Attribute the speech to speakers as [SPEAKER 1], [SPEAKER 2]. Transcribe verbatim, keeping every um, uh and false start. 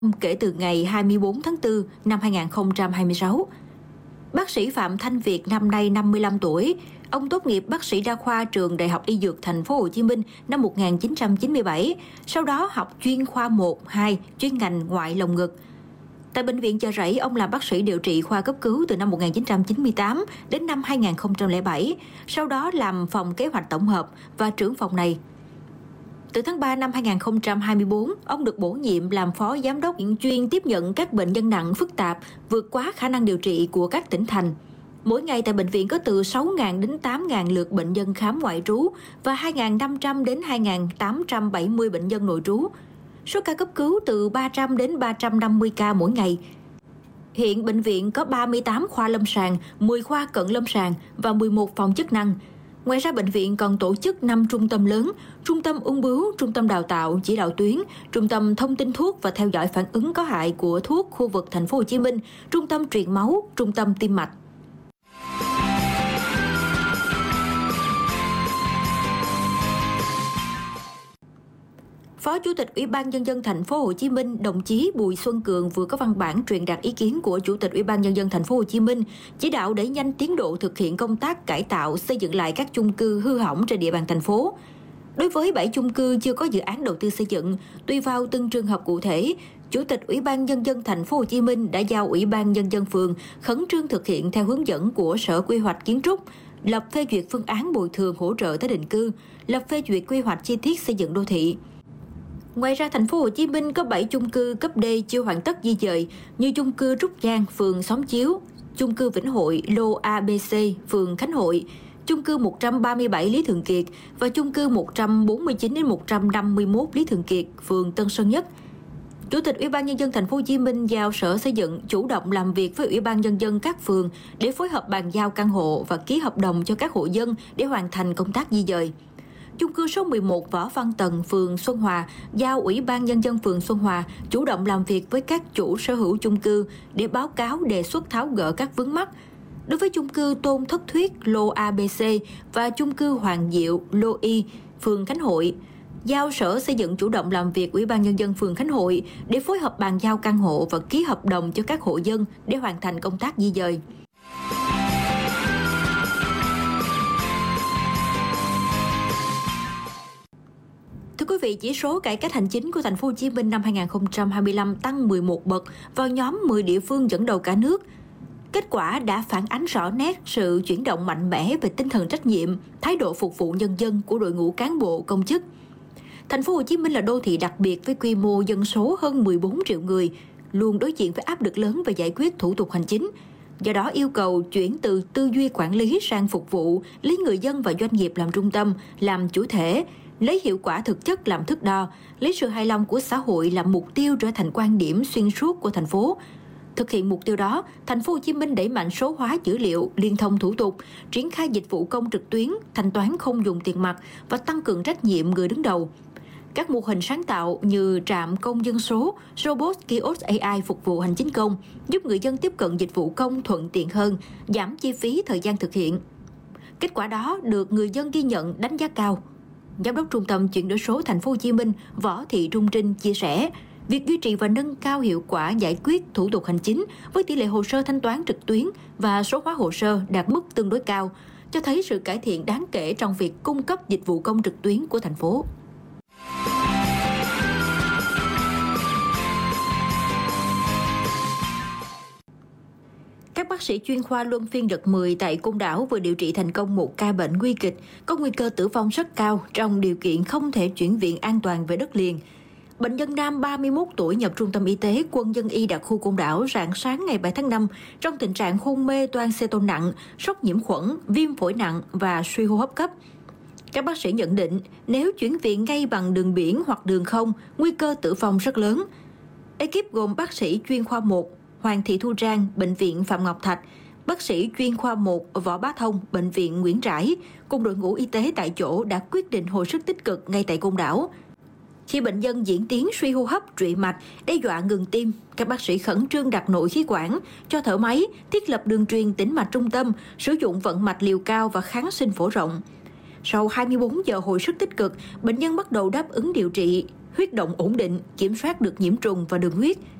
[SPEAKER 1] kể từ ngày hai mươi tư tháng tư năm hai nghìn không trăm hai mươi sáu. Bác sĩ Phạm Thanh Việt năm nay năm mươi lăm tuổi. Ông tốt nghiệp bác sĩ đa khoa trường Đại học Y Dược Thành phố Hồ Chí Minh năm một nghìn chín trăm chín mươi bảy, sau đó học chuyên khoa một, hai, chuyên ngành ngoại lồng ngực. Tại bệnh viện Chợ Rẫy, ông làm bác sĩ điều trị khoa cấp cứu từ năm một nghìn chín trăm chín mươi tám đến năm hai nghìn không trăm lẻ bảy, sau đó làm phòng kế hoạch tổng hợp và trưởng phòng này. Từ tháng ba năm hai nghìn không trăm hai mươi tư, ông được bổ nhiệm làm phó giám đốc chuyên tiếp nhận các bệnh nhân nặng phức tạp, vượt quá khả năng điều trị của các tỉnh thành. Mỗi ngày tại bệnh viện có từ sáu nghìn đến tám nghìn lượt bệnh nhân khám ngoại trú và hai nghìn năm trăm đến hai nghìn tám trăm bảy mươi bệnh nhân nội trú. Số ca cấp cứu từ ba trăm đến ba trăm năm mươi ca mỗi ngày. Hiện bệnh viện có ba mươi tám khoa lâm sàng, mười khoa cận lâm sàng và mười một phòng chức năng. Ngoài ra, bệnh viện còn tổ chức năm trung tâm lớn: trung tâm ung bướu, trung tâm đào tạo, chỉ đạo tuyến, trung tâm thông tin thuốc và theo dõi phản ứng có hại của thuốc khu vực Thành phố Hồ Chí Minh, trung tâm truyền máu, trung tâm tim mạch. Phó Chủ tịch Ủy ban Nhân dân Thành phố Hồ Chí Minh, đồng chí Bùi Xuân Cường vừa có văn bản truyền đạt ý kiến của Chủ tịch Ủy ban Nhân dân Thành phố Hồ Chí Minh, chỉ đạo đẩy nhanh tiến độ thực hiện công tác cải tạo, xây dựng lại các chung cư hư hỏng trên địa bàn thành phố. Đối với bảy chung cư chưa có dự án đầu tư xây dựng, tùy vào từng trường hợp cụ thể, Chủ tịch Ủy ban Nhân dân Thành phố Hồ Chí Minh đã giao Ủy ban Nhân dân phường khẩn trương thực hiện theo hướng dẫn của Sở Quy hoạch Kiến trúc, lập phê duyệt phương án bồi thường hỗ trợ tái định cư, lập phê duyệt quy hoạch chi tiết xây dựng đô thị. Ngoài ra, Thành phố Hồ Chí Minh có bảy chung cư cấp D chưa hoàn tất di dời như chung cư Trúc Giang, phường Xóm Chiếu, chung cư Vĩnh Hội, lô A B C, phường Khánh Hội, chung cư một trăm ba mươi bảy Lý Thường Kiệt và chung cư một trăm bốn mươi chín đến một trăm năm mươi mốt Lý Thường Kiệt, phường Tân Sơn Nhất. Chủ tịch Ủy ban Nhân dân Thành phố Hồ Chí Minh giao Sở Xây dựng chủ động làm việc với Ủy ban Nhân dân các phường để phối hợp bàn giao căn hộ và ký hợp đồng cho các hộ dân để hoàn thành công tác di dời. Chung cư số mười một Võ Văn Tần, phường Xuân Hòa, giao Ủy ban Nhân dân phường Xuân Hòa chủ động làm việc với các chủ sở hữu chung cư để báo cáo đề xuất tháo gỡ các vướng mắc. Đối với chung cư Tôn Thất Thuyết, lô A B C và chung cư Hoàng Diệu, lô Y, phường Khánh Hội, giao Sở Xây dựng chủ động làm việc Ủy ban Nhân dân phường Khánh Hội để phối hợp bàn giao căn hộ và ký hợp đồng cho các hộ dân để hoàn thành công tác di dời. Thưa quý vị, chỉ số cải cách hành chính của Thành phố Hồ Chí Minh năm hai nghìn không trăm hai mươi lăm tăng mười một bậc vào nhóm mười địa phương dẫn đầu cả nước. Kết quả đã phản ánh rõ nét sự chuyển động mạnh mẽ về tinh thần trách nhiệm, thái độ phục vụ nhân dân của đội ngũ cán bộ công chức. Thành phố Hồ Chí Minh là đô thị đặc biệt với quy mô dân số hơn mười bốn triệu người, luôn đối diện với áp lực lớn về giải quyết thủ tục hành chính. Do đó yêu cầu chuyển từ tư duy quản lý sang phục vụ, lấy người dân và doanh nghiệp làm trung tâm, làm chủ thể, lấy hiệu quả thực chất làm thước đo, lấy sự hài lòng của xã hội làm mục tiêu trở thành quan điểm xuyên suốt của thành phố. Thực hiện mục tiêu đó, Thành phố Hồ Chí Minh đẩy mạnh số hóa dữ liệu, liên thông thủ tục, triển khai dịch vụ công trực tuyến, thanh toán không dùng tiền mặt và tăng cường trách nhiệm người đứng đầu. Các mô hình sáng tạo như trạm công dân số, robot kiosk A I phục vụ hành chính công, giúp người dân tiếp cận dịch vụ công thuận tiện hơn, giảm chi phí thời gian thực hiện. Kết quả đó được người dân ghi nhận, đánh giá cao. Giám đốc Trung tâm Chuyển đổi số Thành phố Hồ Chí Minh Võ Thị Trung Trinh chia sẻ, việc duy trì và nâng cao hiệu quả giải quyết thủ tục hành chính với tỷ lệ hồ sơ thanh toán trực tuyến và số hóa hồ sơ đạt mức tương đối cao, cho thấy sự cải thiện đáng kể trong việc cung cấp dịch vụ công trực tuyến của thành phố. Các bác sĩ chuyên khoa luân phiên đợt mười tại Côn Đảo vừa điều trị thành công một ca bệnh nguy kịch, có nguy cơ tử vong rất cao trong điều kiện không thể chuyển viện an toàn về đất liền. Bệnh nhân nam ba mươi mốt tuổi nhập trung tâm y tế Quân dân y đặc khu Côn Đảo rạng sáng ngày bảy tháng năm trong tình trạng hôn mê toan xê tôn nặng, sốc nhiễm khuẩn, viêm phổi nặng và suy hô hấp cấp. Các bác sĩ nhận định nếu chuyển viện ngay bằng đường biển hoặc đường không, nguy cơ tử vong rất lớn. Ekip gồm bác sĩ chuyên khoa một Hoàng Thị Thu Trang, Bệnh viện Phạm Ngọc Thạch, bác sĩ chuyên khoa một Võ Bá Thông, Bệnh viện Nguyễn Trãi, cùng đội ngũ y tế tại chỗ đã quyết định hồi sức tích cực ngay tại Côn Đảo. Khi bệnh nhân diễn tiến suy hô hấp, trụy mạch, đe dọa ngừng tim, các bác sĩ khẩn trương đặt nội khí quản, cho thở máy, thiết lập đường truyền tĩnh mạch trung tâm, sử dụng vận mạch liều cao và kháng sinh phổ rộng. Sau hai mươi bốn giờ hồi sức tích cực, bệnh nhân bắt đầu đáp ứng điều trị. huyết động ổn định, kiểm soát được nhiễm trùng và đường huyết,